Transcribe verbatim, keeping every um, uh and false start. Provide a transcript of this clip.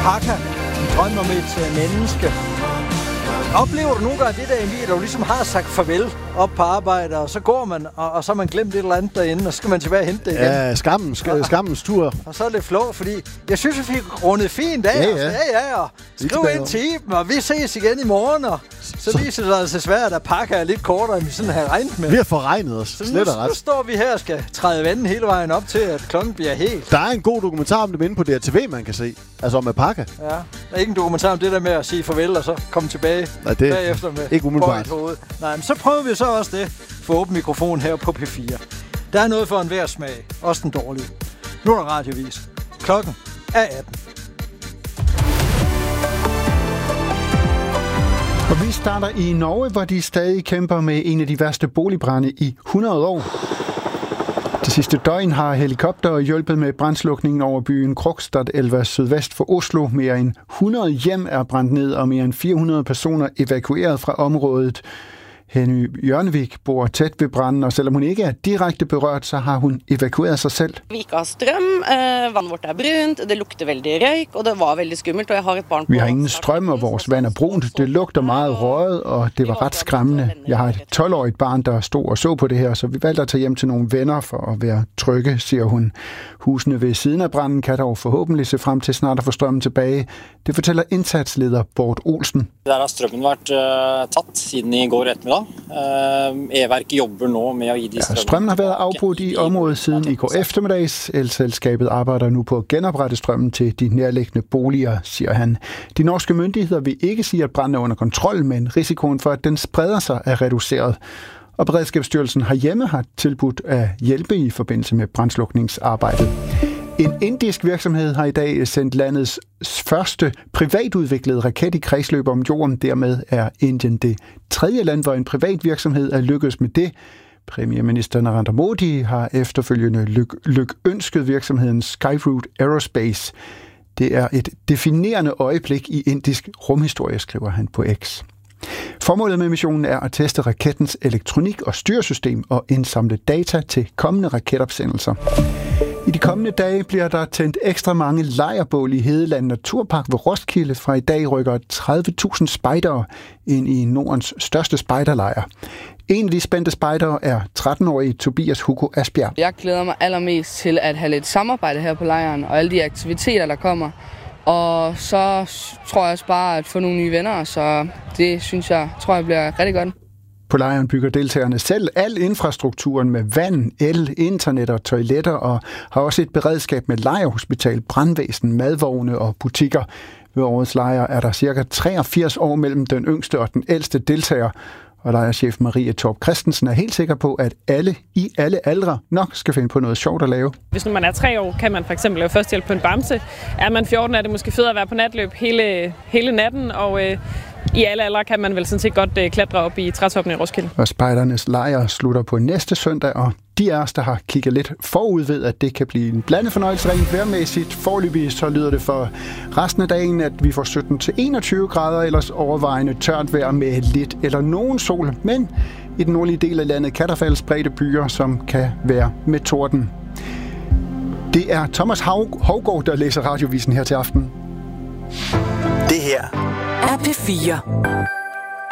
Paca, en drøm om et uh, menneske. Oplever du nogle gange det der, Emil, at du ligesom har sagt farvel op på arbejde, og så går man, og, og så har man glemt et eller andet derinde, og så skal man tilbage og hente det igen? Ja, skammen, sk- skammens tur. Og så er det flot, fordi jeg synes, vi fik rundet fint af. Ja, ja. ja. ja, ja og skriv ind til Iben, og vi ses igen i morgen, og så, så viser det sig altså svært, at Paca er lidt kortere, end vi sådan havde regnet med. Vi har forregnet os, så slet nu, og ret. nu står vi her og skal træde vandet hele vejen op til, at klokken bliver helt. Der er en god dokumentar om det inde på D R T V, man kan se. Altså om med Paca. Ja, der er ikke en dokumentar om det der med at sige farvel, og så komme tilbage. Nej, det bagefter med ikke umiddelbart. Nej, men så prøver vi så også det for åben mikrofon her på P fire. Der er noget for enhver smag, også den dårlige. Nu er der radiovis. Klokken er atten. Og vi starter i Norge, hvor de stadig kæmper med en af de værste boligbrande i hundrede år. Det sidste døgn har helikopter hjulpet med brandslukningen over byen Krokstad Elva sydvest for Oslo. Mere end hundrede hjem er brændt ned, og mere end fire hundrede personer evakueret fra området. Henny Jørnevik bor tæt ved branden, og selvom hun ikke er direkte berørt, så har hun evakueret sig selv. Vi ikke har strøm, øh, vandet vort er brunt, det lugter veldig røyk, og det var veldig skummelt, og jeg har et barn på... Vi har ingen strøm, og vores vand er brunt. Det lugter meget røget, og det var ret skræmmende. Jeg har et tolv-årigt barn, der stod og så på det her, så vi valgte at tage hjem til nogle venner for at være trygge, siger hun. Husene ved siden af branden kan dog forhåbentlig se frem til snart at få strømmen tilbage. Det fortæller indsatsleder Bård Olsen. Der har strømmen vært uh, tatt siden i går ettermiddag. Uh, E-værk jobber nu med at give de strømmen. Ja, strømmen har været afbrudt i området siden i går eftermiddags. Elselskabet arbejder nu på at genoprette strømmen til de nærliggende boliger, siger han. De norske myndigheder vil ikke sige, at branden er under kontrol, men risikoen for, at den spreder sig, er reduceret. Og Beredskabsstyrelsen herhjemme har tilbudt at hjælpe i forbindelse med brandslukningsarbejdet. En indisk virksomhed har i dag sendt landets første privatudviklede raket i kredsløb om jorden. Dermed er Indien det tredje land, hvor en privat virksomhed er lykkedes med det. Premierminister Narendra Modi har efterfølgende lyk- lykønsket virksomheden Skyroot Aerospace. Det er et definerende øjeblik i indisk rumhistorie, skriver han på X. Formålet med missionen er at teste rakettens elektronik og styresystem og indsamle data til kommende raketopsendelser. I de kommende dage bliver der tændt ekstra mange lejrbål i Hedeland Naturpark ved Roskilde. Fra i dag rykker tredive tusind spejdere ind i Nordens største spejderlejr. En af de spændte spejdere er tretten-årige Tobias Hugo Asbjerg. Jeg glæder mig allermest til at have lidt samarbejde her på lejren og alle de aktiviteter, der kommer. Og så tror jeg også bare at få nogle nye venner, så det synes jeg, tror jeg bliver rigtig godt. På lejren bygger deltagerne selv al infrastrukturen med vand, el, internet og toiletter, og har også et beredskab med lejrhospital, brandvæsen, madvogne og butikker. Ved årets lejr er der cirka treogfirs år mellem den yngste og den ældste deltager, og lejrchef Marie Torp Christensen er helt sikker på, at alle i alle aldre nok skal finde på noget sjovt at lave. Hvis nu man er tre år, kan man for eksempel lave førstehjælp på en bamse. Er man fjorten, er det måske federe at være på natløb hele, hele natten, og øh, i alle aldre kan man vel sådan set godt øh, klatre op i trætoppen i Roskilde. Og spejdernes lejr slutter på næste søndag, og de af os, der har kigget lidt forud ved, at det kan blive en blandet fornøjelse rent vejrmæssigt. Foreløbig så lyder det for resten af dagen, at vi får sytten til enogtyve grader, ellers overvejende tørt vejr med lidt eller nogen sol. Men i den nordlige del af landet kan der falde spredte byer, som kan være med torden. Det er Thomas Haugaard, der læser radiovisen her til aften. Det her er P fire.